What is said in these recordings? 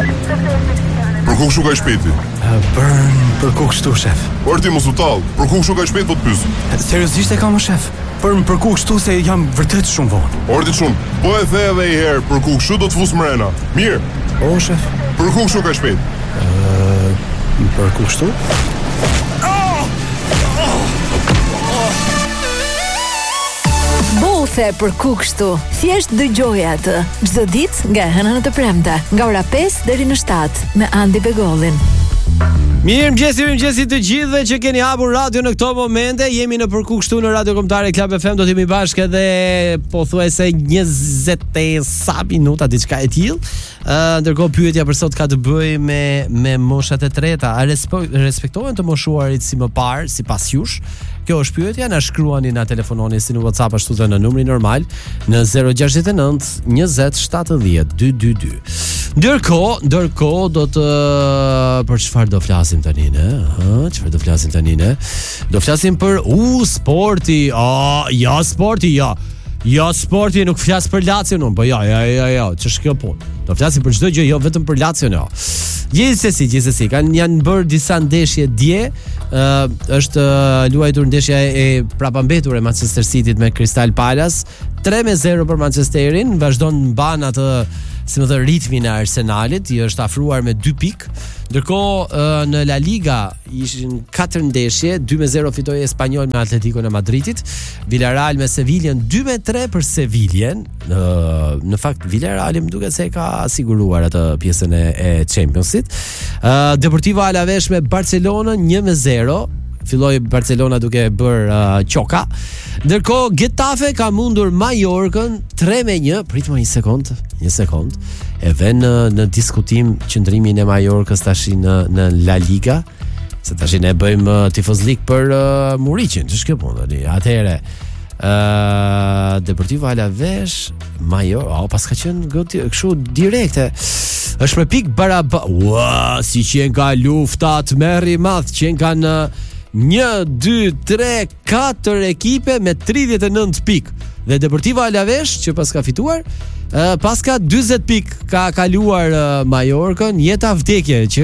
Për ku kështu ka shpejti? Për ku kështu, shef? Por ti mos u tall, për ku kështu ka shpejt po të pyes? Seriozisht e kam, shef? Për ku kështu se jam vërtet shumë vonë. Ordi shumë, po e the edhe një herë, për ku kështu do të fus mrena. Mirë. O, shef? Për ku kështu ka shpejt? Për ku kështu? Bothe për ku kështu. Thjesht dëgjoj atë çdo ditë nga hëna në të premte, nga ora 5 deri në 7 me Andi Begollin. Mirëmëngjesi të gjithëve që keni hapur radio në këto momente. Jemi në Për ku kështu në Radio Kombëtare Club FM. Do të jemi bashkë edhe pothuajse 20 sa minuta diçka e tillë. Ndërkohë pyetja për sot ka të bëjë me moshat e treta. A respektohen të moshuarit si më parë, sipas jush? Kjo është pyetja, na shkruani, na telefononi si në WhatsApp ashtu edhe në numrin normal në 069 20 70 222. Ndërkohë do të për çfarë do flasim tani ne? Çfarë do flasim tani ne? Do flasim për sporti. Ja sporti, nuk flas për Lazio unë, po ja, ç'është kjo punë? Do flasim për çdo gjë, jo vetëm për Lazio no. Gjithsesi, janë bërë disa ndeshje dje. Është luajtur ndeshja e prapambetur e Manchester Cityt me Crystal Palace, 3-0 për Manchesterin, vazhdon mban atë, si më thë, ritmin e Arsenalit, i është afruar me 2 pikë. Ndërkohë në La Liga ishin 4 ndeshje, 2-0 fitoi Espanyol me Atletico në Madridit, Villarreal me Sevillën 2-3 për Sevillën. Në fakt Villarreal më duket se ka siguruar atë pjesën e Championsit. Deportivo Alaves me Barcelona 1-0. Filloi Barcelona duke bërë qoka. Ndërkohë Getafe ka mundur Mallorcën 3-1. Pritmo një sekond. E vën në diskutim qëndrimin e Mallorcës tash në La Liga, se tash ne bëjmë tifozlik për Muriqin. Ç'është kjo punë? Atëherë Deportivo Alaves Mallorca, pas ka qenë kështu direkte. Është me pikë baraba. Si që ka luftat merri madh, që kanë 1, 2, 3, 4 ekipe me 39 pikë. Dhe Deportivo Alaves që pas ka fituar, pas ka 20 pikë, ka kaluar Mallorcën, jeta vdekje që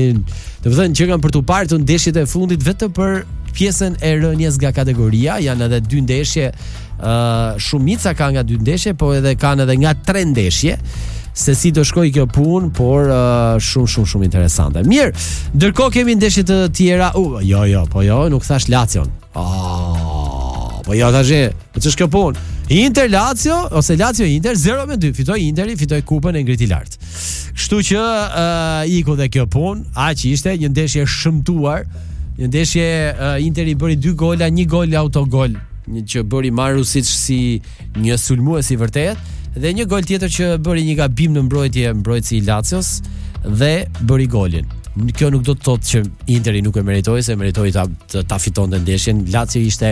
që kanë për të parë të ndeshjet e fundit vetëm për pjesën e rënjes nga kategoria. Janë edhe 2 ndeshje, shumica ka nga 2 ndeshje, po edhe kanë edhe nga 3 ndeshje. Se si do shkoj kjo punë, por shumë interesante. Mirë, ndërkohë kemi ndeshje të tjera. Nuk thash Lacion. Po jo tash, po ç'është kjo punë? Inter Lazio ose Lazio Inter 0-2, fitoi Interi, fitoi kupën e ngriti lart. Kështu që iku dhe kjo punë, aq ishte një ndeshje shëmtuar. Një ndeshje Interi bëri 2 gola, 1 gol autogol, që bëri Marusic si një sulmues i vërtet, dhe 1 gol tjetër që bëri një gabim në mbrojtësi i Lazios dhe bëri golin. Kjo nuk do të thotë që Interi nuk e meritoi, se meritoi ta fitonte ndeshjen. Lazio ishte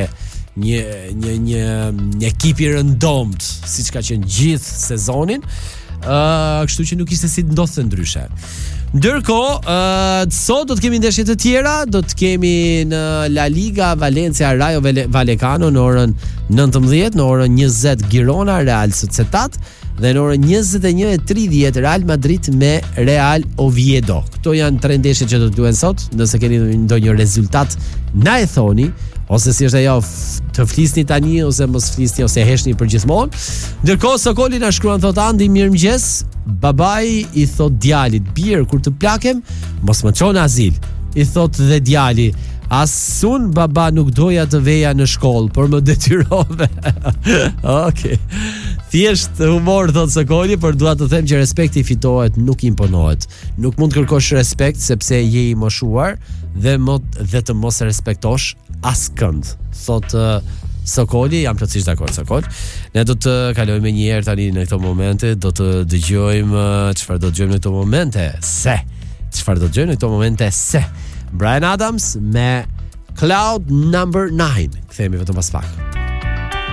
një ekip i rëndomt, siç ka qenë gjithë sezonin. Kështu që nuk ishte si ndodhte ndryshe. Ndërkohë, sot do të kemi ndeshje të tjera. Do të kemi në La Liga Valencia Rayo Vallecano në orën 19, në orën 20 Girona Real Sociedad, dhe në orën 21:30 Real Madrid me Real Oviedo. Këto janë 3 ndeshje që do të duhen sot. Nëse keni ndonjë rezultat, na e thoni, ose si është ajo, të flisni tani ose mos flisni ose heshni për gjithmonë. Ndërkohë Sokoli na shkruan, thot Andi, mirëmëngjes. Babai i thot djalit, bir kur të plakem, mos më çon azil. I thot dhe djali, asun baba nuk doja të veja në shkollë, por më detyrove. Okej. Thjesht humor, thot Sokoli, por dua të them që respekti fitohet, nuk imponohet. Nuk mund të kërkosh respekt sepse je i moshuar dhe të mos e respektosh askënd. Thot Sokoli, jam plotësisht dakord Sokol. Ne do të kalojmë një herë tani në këto momente, do të dëgjojmë çfarë do të dëgjojmë në këto momente. Bryan Adams me Cloud Number 9. Kthehemi vetëm pas pak.